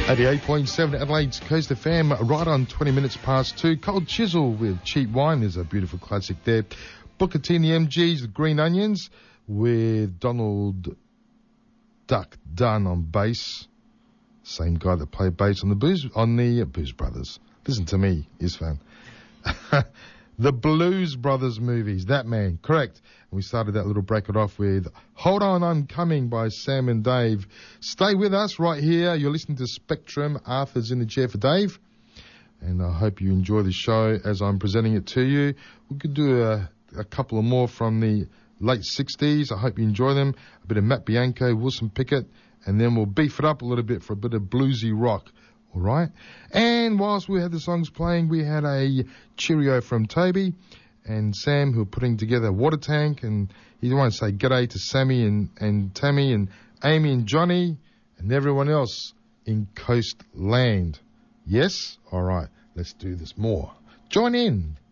88.7 Adelaide's Coast FM, right on 20 minutes past 2. Cold Chisel with Cheap Wine. There's a beautiful classic there. Booker T and the MGs, the Green Onions, with Donald Duck Dunn on bass. Same guy that played bass on the Blues Brothers. Listen to me, Isfan. The Blues Brothers movies, that man, correct. And we started that little bracket off with Hold On, I'm Coming by Sam and Dave. Stay with us right here. You're listening to Spectrum. Arthur's in the chair for Dave. And I hope you enjoy the show as I'm presenting it to you. We could do a couple of more from the late 60s. I hope you enjoy them. A bit of Matt Bianco, Wilson Pickett, and then we'll beef it up a little bit for a bit of bluesy rock. All right. And whilst we had the songs playing, we had a cheerio from Toby and Sam, who are putting together a water tank. And he wanted to say g'day to Sammy and Tammy and Amy and Johnny and everyone else in Coastland. Yes? All right. Let's do this more. Join in.